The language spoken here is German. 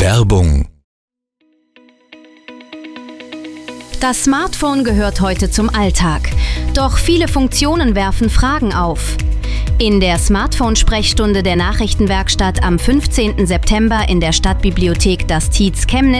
Werbung. Das Smartphone gehört heute zum Alltag. Doch viele Funktionen werfen Fragen auf. In der Smartphone-Sprechstunde der Nachrichtenwerkstatt am 15. September in der Stadtbibliothek Das Tietz Chemnitz